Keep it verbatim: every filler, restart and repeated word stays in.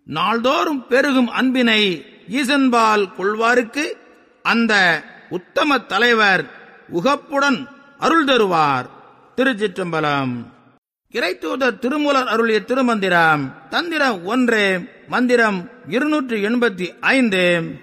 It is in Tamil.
நாள்தோறும் பெருகும் அன்பினை ஈசன்பால் கொள்வாருக்கு அந்த உத்தம தலைவர் உகப்புடன் அருள் தருவார். திருச்சிற்றம்பலம். இறைத்தூதர் திருமூலர் அருளிய திருமந்திரம். தந்திரம் ஒன்று, மந்திரம் இருநூற்று எண்பத்தி ஐந்து.